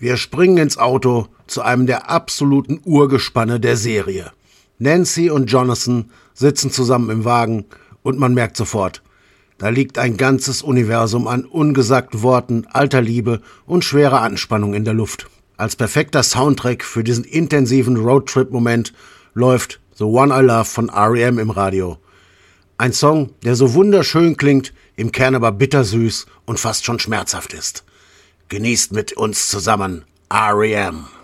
Wir springen ins Auto zu einem der absoluten Urgespanne der Serie. Nancy und Jonathan sitzen zusammen im Wagen und man merkt sofort, da liegt ein ganzes Universum an ungesagten Worten, alter Liebe und schwerer Anspannung in der Luft. Als perfekter Soundtrack für diesen intensiven Roadtrip-Moment läuft The One I Love von R.E.M. im Radio. Ein Song, der so wunderschön klingt, im Kern aber bittersüß und fast schon schmerzhaft ist. Genießt mit uns zusammen R.E.M.